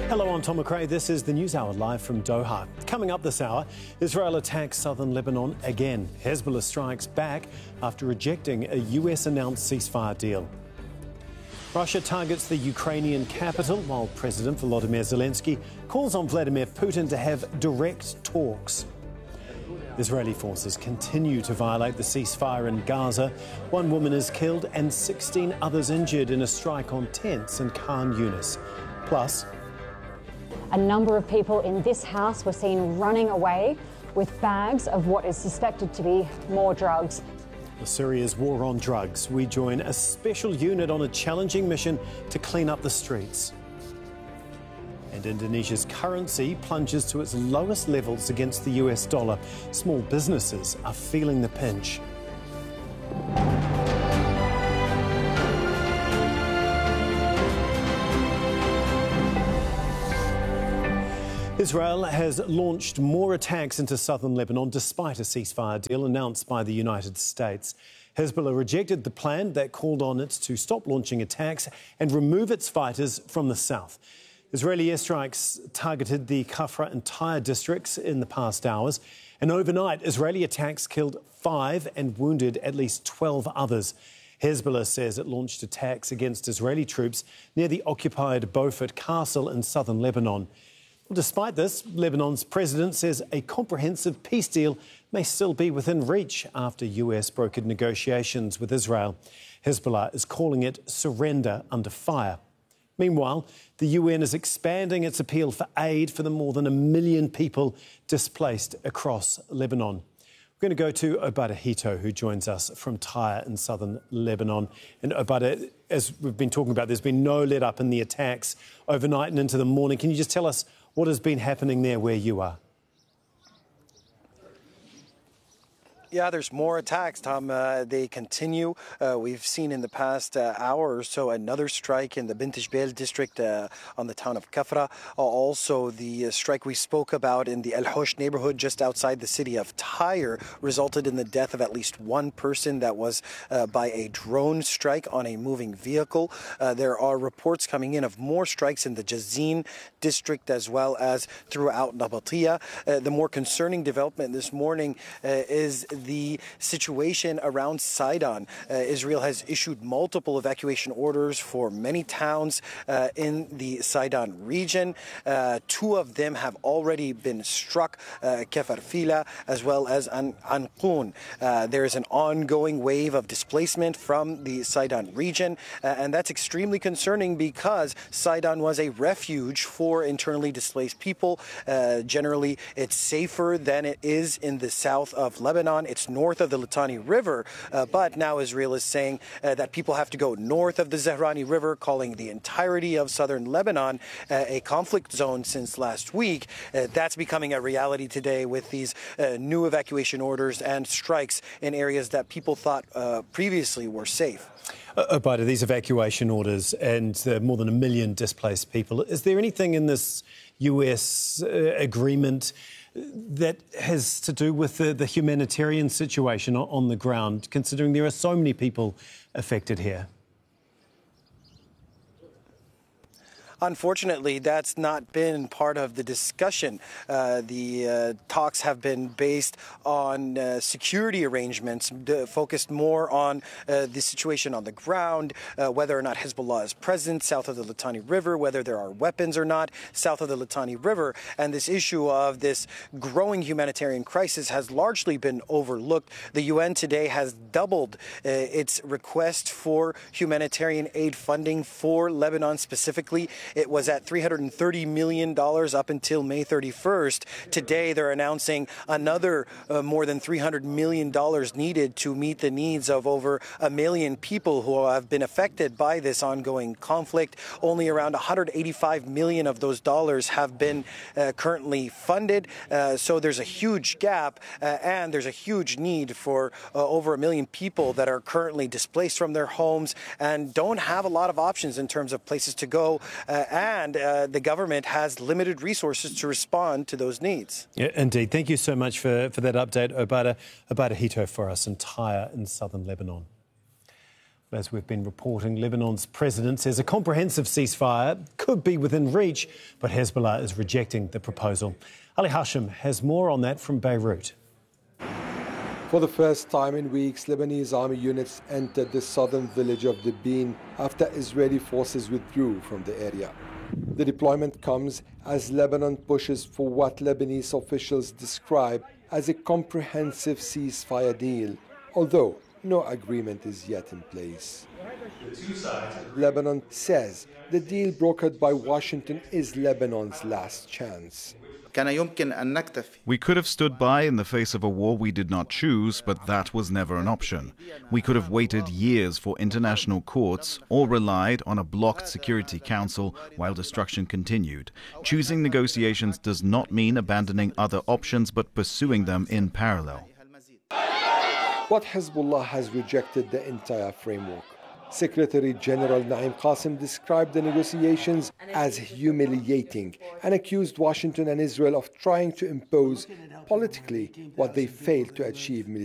Hello, I'm Tom McRae. This is the News Hour live from Doha. Coming up this hour, Israel attacks southern Lebanon again. Hezbollah strikes back after rejecting a US-announced ceasefire deal. Russia targets the Ukrainian capital while President Volodymyr Zelensky calls on Vladimir Putin to have direct talks. Israeli forces continue to violate the ceasefire in Gaza. One woman is killed and 16 others injured in a strike on tents in Khan Yunis. Plus, a number of people in this house were seen running away with bags of what is suspected to be more drugs. Syria's war on drugs. We join a special unit on a challenging mission to clean up the streets. And Indonesia's currency plunges to its lowest levels against the US dollar. Small businesses are feeling the pinch. Israel has launched more attacks into southern Lebanon despite a ceasefire deal announced by the United States. Hezbollah rejected the plan that called on it to stop launching attacks and remove its fighters from the south. Israeli airstrikes targeted the Kafra and Tyre districts in the past hours, and overnight Israeli attacks killed 5 and wounded at least 12 others. Hezbollah says it launched attacks against Israeli troops near the occupied Beaufort Castle in southern Lebanon. Despite this, Lebanon's president says a comprehensive peace deal may still be within reach after US brokered negotiations with Israel. Hezbollah is calling it surrender under fire. Meanwhile, the UN is expanding its appeal for aid for the more than 1 million people displaced across Lebanon. We're going to go to Obada Hito, who joins us from Tyre in southern Lebanon. And Obada, as we've been talking about, there's been no let-up in the attacks overnight and into the morning. Can you just tell us what has been happening there where you are? Yeah, there's more attacks, Tom. They continue. We've seen in the past hour or so another strike in the Bint Jbeil district on the town of Kafra. Also, the strike we spoke about in the El Hosh neighborhood just outside the city of Tyre resulted in the death of at least one person. That was by a drone strike on a moving vehicle. There are reports coming in of more strikes in the Jazin district as well as throughout Nabatia. The more concerning development this morning is the situation around Sidon. Israel has issued multiple evacuation orders for many towns in the Sidon region. 2 of them have already been struck, Kefar Fila as well as Anqoun. There is an ongoing wave of displacement from the Sidon region, and that's extremely concerning because Sidon was a refuge for internally displaced people. Generally, it's safer than it is in the south of Lebanon. It's north of the Litani River, but now Israel is saying that people have to go north of the Zahrani River, calling the entirety of southern Lebanon a conflict zone since last week. That's becoming a reality today with these new evacuation orders and strikes in areas that people thought previously were safe. Obada, these evacuation orders and more than 1 million displaced people, is there anything in this US agreement that has to do with the humanitarian situation on the ground, considering there are so many people affected here? Unfortunately, that's not been part of the discussion. The talks have been based on security arrangements, focused more on the situation on the ground, whether or not Hezbollah is present south of the Litani River, whether there are weapons or not south of the Litani River. And this issue of this growing humanitarian crisis has largely been overlooked. The UN today has doubled its request for humanitarian aid funding for Lebanon specifically. It was at $330 million up until May 31st. Today, they're announcing another more than $300 million needed to meet the needs of over 1 million people who have been affected by this ongoing conflict. Only around $185 million of those dollars have been currently funded. So there's a huge gap and there's a huge need for over 1 million people that are currently displaced from their homes and don't have a lot of options in terms of places to go. And the government has limited resources to respond to those needs. Yeah, indeed. Thank you so much for that update, Obada Hito, for us in Tyre in southern Lebanon. As we've been reporting, Lebanon's president says a comprehensive ceasefire could be within reach, but Hezbollah is rejecting the proposal. Ali Hashim has more on that from Beirut. For the first time in weeks, Lebanese army units entered the southern village of Dibin after Israeli forces withdrew from the area. The deployment comes as Lebanon pushes for what Lebanese officials describe as a comprehensive ceasefire deal, although no agreement is yet in place. Lebanon says the deal brokered by Washington is Lebanon's last chance. We could have stood by in the face of a war we did not choose, but that was never an option. We could have waited years for international courts or relied on a blocked Security Council while destruction continued. Choosing negotiations does not mean abandoning other options, but pursuing them in parallel. But Hezbollah has rejected the entire framework. Secretary General Naim Qassem described the negotiations as humiliating and accused Washington and Israel of trying to impose politically what they failed to achieve militarily.